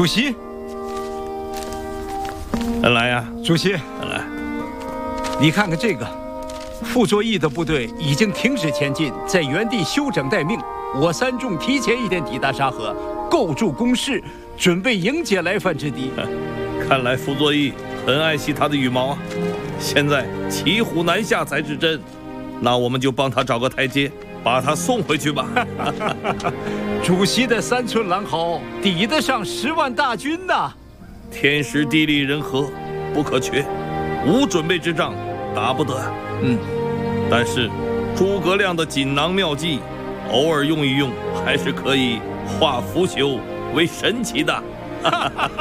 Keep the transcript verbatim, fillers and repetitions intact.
主席， 来呀， 主席， 来， 你看看这个，傅作义的部队已经停止前进，在原地休整待命。我三众提前一天抵达沙河，构筑工事，准备迎接来犯之敌。 看来傅作义很爱惜他的羽毛啊。现在骑虎难下才是真，那我们就帮他找个台阶，把他送回去吧。 主席的三寸狼毫抵得上十万大军呐！ 天时地利人和不可缺，无准备之仗打不得。 嗯， 但是诸葛亮的锦囊妙计，偶尔用一用，还是可以化腐朽为神奇的。